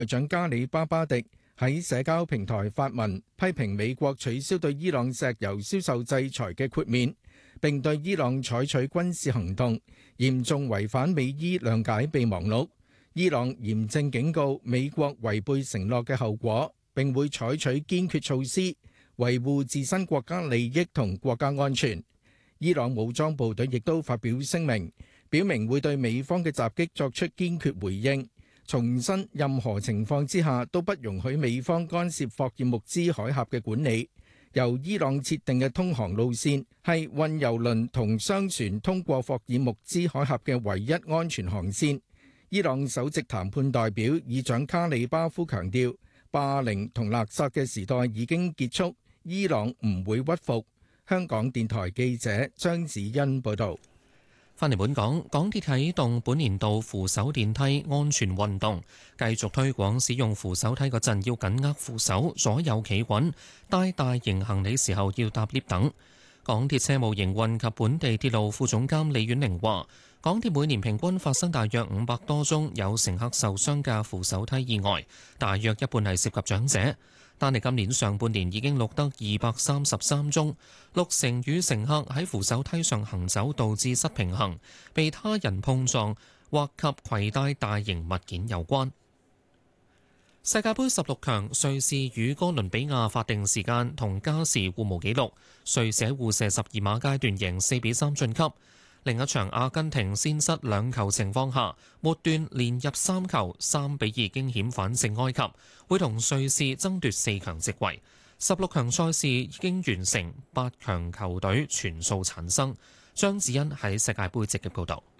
外長加里巴巴迪喺社交平台發文批評美國取消對伊朗石油銷售制裁嘅豁免，並對伊朗採取軍事行動，嚴重違反美伊諒解備忘錄。伊朗嚴正警告美國違背承諾嘅後果，並會採取堅決措施維護自身國家利益同國家安全。伊朗武裝部隊亦都發表聲明，表明會對美方嘅襲擊作出堅決回應，重申任何情況之下都不容許美方干涉霍爾木茲海峽嘅管理。由伊朗設定嘅通航路線係運油輪同商船通過霍爾木茲海峽嘅唯一安全航線。伊朗首席談判代表議長卡里巴夫強調，霸凌同勒索嘅時代已經結束，伊朗唔會屈服。香港電台記者張子欣報導。 返嚟本港，港鐵啟動本年度扶手電梯安全運動，繼續推廣使用扶手梯嗰陣要緊握扶手，左右企穩，帶大型行李時候要搭 lift 等。港鐵車務營運及本地鐵路副總監李婉玲話，港鐵每年平均發生大約500多宗有乘客受傷嘅扶手梯意外，大約一半係涉及長者。但係今年上半年已經錄得233宗，60%與乘客喺扶手梯上行走導致失平衡、被他人碰撞或及攜帶大型物件有關。世界盃16強，瑞士與哥倫比亞法定時間同加時互無紀錄，瑞士互射12碼階段贏4-3晉級。另一場阿根廷先失2球情況下，末段連入3球，3-2驚險反勝埃及，會同瑞士爭奪4強席位。16強賽事已經完成，8強球隊全數產生。張子欣喺世界盃直擊報導。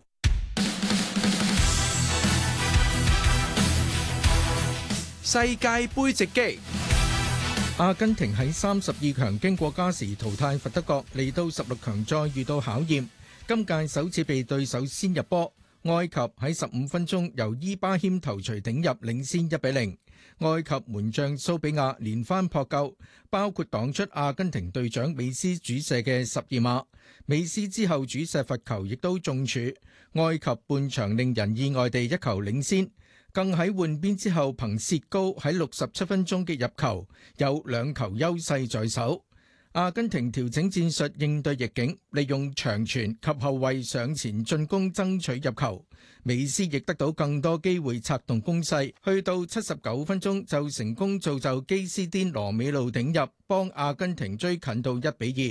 世界盃直擊，阿根廷喺32強經過加時淘汰佛得角，嚟到16強再遇到考驗。今屆首次被對手先入波，埃及喺15分鐘由伊巴謙頭槌頂入，領先1-0。埃及門將蘇比亞連番撲救，包括擋出阿根廷隊長美斯主射嘅12碼。美斯之後主射罰球亦都中柱，埃及半場令人意外地1球領先，更喺換邊之後憑薛高喺67分鐘嘅入球，有2球優勢在手。阿根廷調整戰術應對逆境，利用長傳及後衛上前進攻爭取入球。美斯亦得到更多機會策動攻勢，去到79分鐘就成功造就基斯甸羅美路頂入，幫阿根廷追近到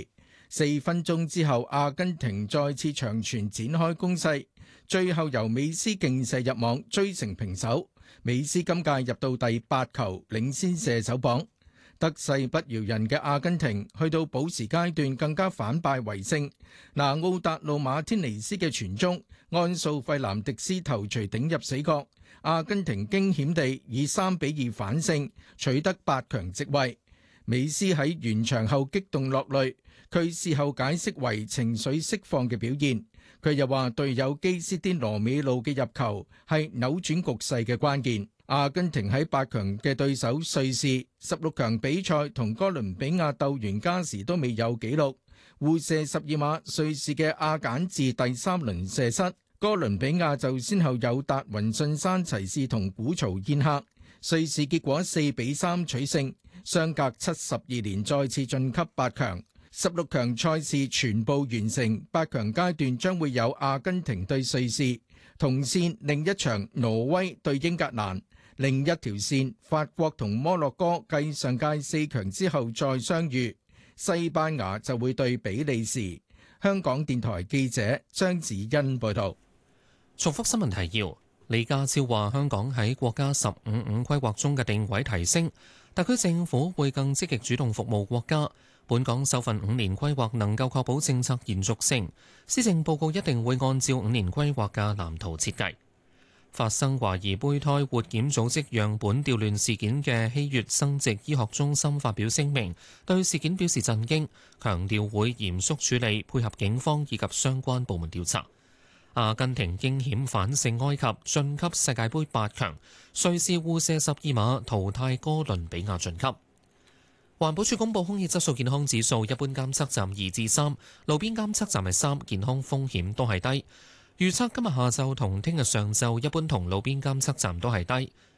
1-2。4分鐘之後，阿根廷再次長傳展開攻勢，最後由美斯勁射入網追成平手。美斯今屆入到第8球，領先射手榜。得勢不饒人嘅阿根廷去到補時階段更加反敗為勝，拿奧達路馬天尼斯嘅傳中，安素費南迪斯頭槌頂入死角，阿根廷驚險地以3-2反勝，取得8強席位。美斯喺完場後激動落淚，佢事後解釋為情緒釋放嘅表現。佢又話隊友基斯甸羅美路嘅入球係扭轉局勢嘅關鍵。阿根廷喺8強嘅對手瑞士，16強比賽同哥倫比亞鬥完加時都未有紀錄，互射12碼，瑞士嘅阿簡治第3輪射失，哥倫比亞就先後有達雲遜山齊士同古曹宴客，瑞士結果4-3取勝，相隔72年再次晉級8強。16強賽事全部完成，8強階段將會有阿根廷對瑞士，同線另一場挪威對英格蘭。另一條線，法國同摩洛哥繼上屆4強之後再相遇，西班牙就會對比利時。香港電台記者張子欣報道。 重複新聞提要：李家超話，香港喺國家15規劃中嘅定位提升，特區政府會更積極主動服務國家。本港首份5年規劃能夠確保政策延續性，施政報告一定會按照5年規劃嘅藍圖設計。發生懷疑胚胎活檢組織樣本調亂事件嘅希悅生殖醫學中心發表聲明，對事件表示震驚，強調會嚴肅處理，配合警方以及相關部門調查。阿根廷驚險反勝埃及，晉級世界盃8強，瑞士互射12碼淘汰哥倫比亞晉級。環保署公布空氣質素健康指數，一般監測站2至3，路邊監測站係3，健康風險都係低。預測今日下晝同聽日上晝一般同路邊監測站都係低。